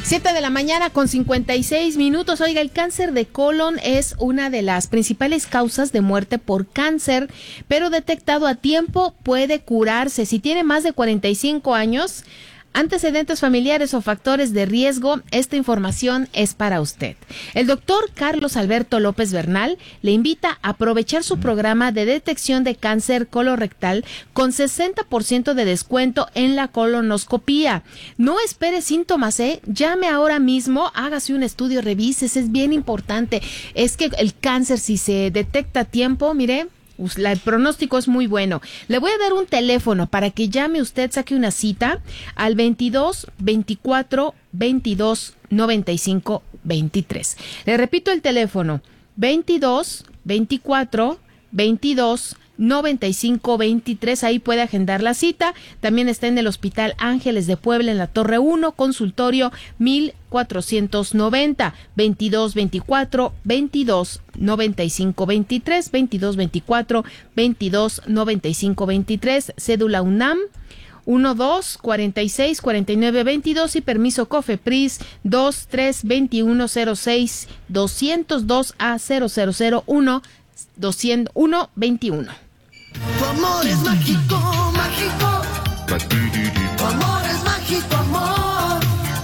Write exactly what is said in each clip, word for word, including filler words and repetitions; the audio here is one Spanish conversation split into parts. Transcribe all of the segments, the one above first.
Siete de la mañana con cincuenta y seis minutos. Oiga, el cáncer de colon es una de las principales causas de muerte por cáncer, pero detectado a tiempo puede curarse. Si tiene más de cuarenta y cinco años, antecedentes familiares o factores de riesgo, esta información es para usted. El doctor Carlos Alberto López Bernal le invita a aprovechar su programa de detección de cáncer colorectal con sesenta por ciento de descuento en la colonoscopía. No espere síntomas, ¿eh? Llame ahora mismo, hágase un estudio, revísese, es bien importante. Es que el cáncer, si se detecta a tiempo, mire, el pronóstico es muy bueno. Le voy a dar un teléfono para que llame usted, saque una cita al veintidós, veinticuatro, veintidós, noventa y cinco, veintitrés. Le repito el teléfono, veintidós, veinticuatro, veintidós, noventa y cinco, veintitrés, ahí puede agendar la cita. También está en el Hospital Ángeles de Puebla, en la Torre uno, consultorio mil cuatrocientos noventa, veintidós, veinticuatro, veintidós, noventa y cinco, veintitrés, veintidós, veinticuatro, veintidós, noventa y cinco, veintitrés, cédula UNAM uno dos cuarenta y seis cuarenta y nueve veintidós y permiso COFEPRIS dos tres veintiuno cero seis doscientos dos a cero cero cero uno doscientos uno veintiuno. Tu amor es mágico, mágico. Tu amor es mágico, amor.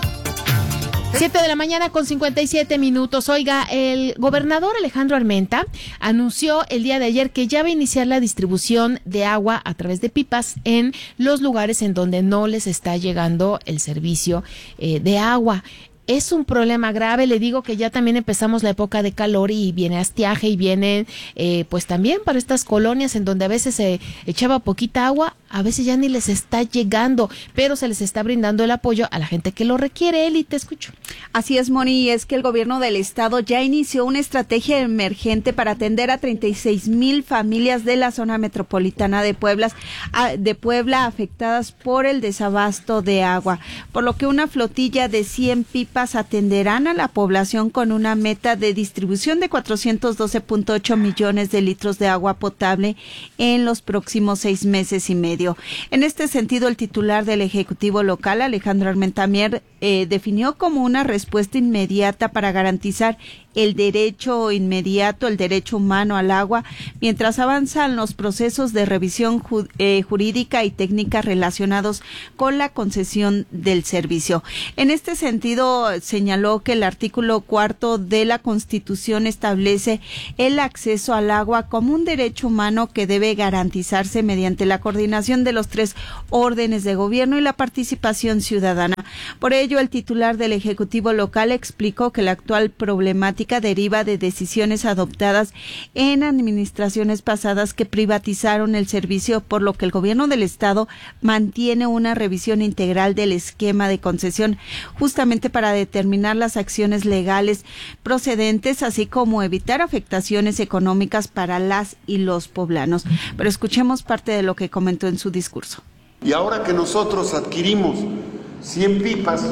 Siete de la mañana con cincuenta y siete minutos. Oiga, el gobernador Alejandro Armenta anunció el día de ayer que ya va a iniciar la distribución de agua a través de pipas en los lugares en donde no les está llegando el servicio eh, de agua. Es un problema grave, le digo que ya también empezamos la época de calor y viene estiaje y viene eh, pues también para estas colonias en donde a veces se echaba poquita agua, a veces ya ni les está llegando, pero se les está brindando el apoyo a la gente que lo requiere. Eli, te escucho. Así es, Moni, y es que el gobierno del estado ya inició una estrategia emergente para atender a treinta y seis mil familias de la zona metropolitana de Puebla, de Puebla afectadas por el desabasto de agua, por lo que una flotilla de cien pipas atenderán a la población con una meta de distribución de cuatrocientos doce punto ocho millones de litros de agua potable en los próximos seis meses y medio. En este sentido, el titular del Ejecutivo local, Alejandro Armenta Mier, eh, definió como una respuesta inmediata para garantizar el derecho inmediato, el derecho humano al agua, mientras avanzan los procesos de revisión ju- eh, jurídica y técnica relacionados con la concesión del servicio. En este sentido, señaló que el artículo cuarto de la Constitución establece el acceso al agua como un derecho humano que debe garantizarse mediante la coordinación de los tres órdenes de gobierno y la participación ciudadana. Por ello, el titular del Ejecutivo local explicó que la actual problemática deriva de decisiones adoptadas en administraciones pasadas que privatizaron el servicio, por lo que el gobierno del estado mantiene una revisión integral del esquema de concesión, justamente para determinar las acciones legales procedentes, así como evitar afectaciones económicas para las y los poblanos. Pero escuchemos parte de lo que comentó en su discurso. Y ahora que nosotros adquirimos cien pipas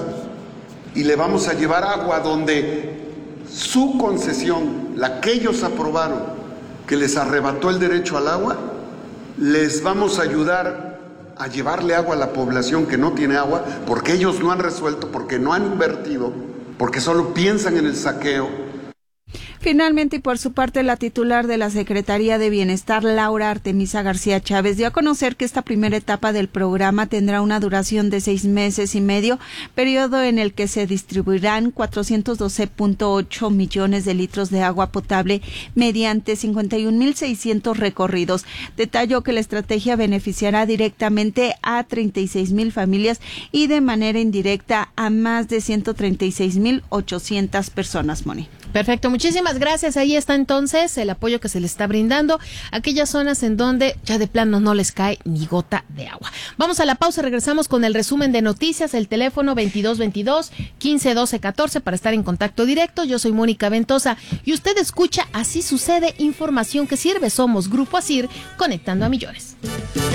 y le vamos a llevar agua donde su concesión, la que ellos aprobaron, que les arrebató el derecho al agua, les vamos a ayudar a llevarle agua a la población que no tiene agua, porque ellos no han resuelto, porque no han invertido, porque solo piensan en el saqueo. Finalmente, y por su parte, la titular de la Secretaría de Bienestar, Laura Artemisa García Chávez, dio a conocer que esta primera etapa del programa tendrá una duración de seis meses y medio, periodo en el que se distribuirán cuatrocientos doce punto ocho millones de litros de agua potable mediante cincuenta y un mil seiscientos recorridos. Detalló que la estrategia beneficiará directamente a treinta y seis mil familias y de manera indirecta a más de ciento treinta y seis mil ochocientas personas, Moni. Perfecto, muchísimas gracias. Ahí está entonces el apoyo que se le está brindando a aquellas zonas en donde ya de plano no les cae ni gota de agua. Vamos a la pausa, regresamos con el resumen de noticias, el teléfono veintidós veintidós, quince doce catorce para estar en contacto directo. Yo soy Mónica Ventosa y usted escucha Así Sucede, información que sirve. Somos Grupo ASIR, conectando a millones.